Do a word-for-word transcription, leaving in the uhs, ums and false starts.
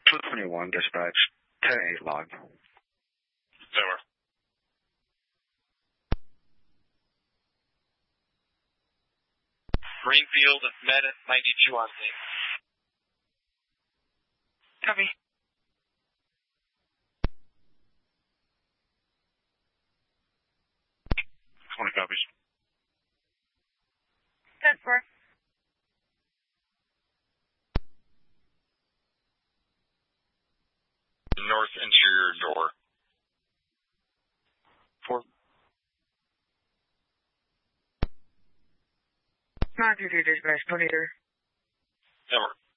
two twenty-one, dispatch, ten eight log. Over. Greenfield and Med ninety-two on scene. Copy. twenty copies. ten four. North interior door. Four. Not two two dispatch, twenty-three. Over.